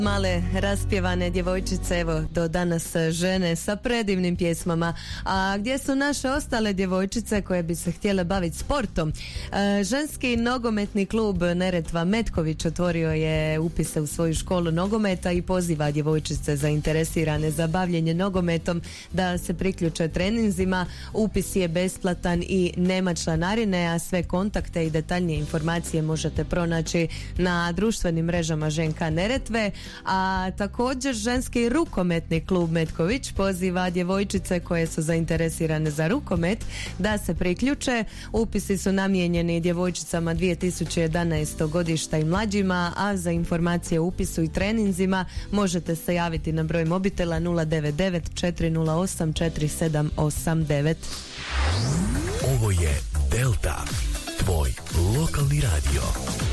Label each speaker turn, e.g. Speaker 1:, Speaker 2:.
Speaker 1: Male raspjevane djevojčice, evo do danas žene sa predivnim pjesmama. A gdje su naše ostale djevojčice koje bi se htjele baviti sportom? Ženski nogometni klub Neretva Metković otvorio je upise u svoju školu nogometa i poziva djevojčice zainteresirane za bavljenje nogometom da se priključe treninzima. Upis je besplatan i nema članarine, a sve kontakte i detaljnije informacije možete pronaći na društvenim mrežama ženka Neretve. A također ženski rukometni klub Metković poziva djevojčice koje su zainteresirane za rukomet da se priključe. Upisi su namijenjeni djevojčicama 2011. godišta i mlađima, a za informacije o upisu i treninzima možete se javiti na broj mobitela 099 408 4789.
Speaker 2: Ovo je Delta, tvoj lokalni radio.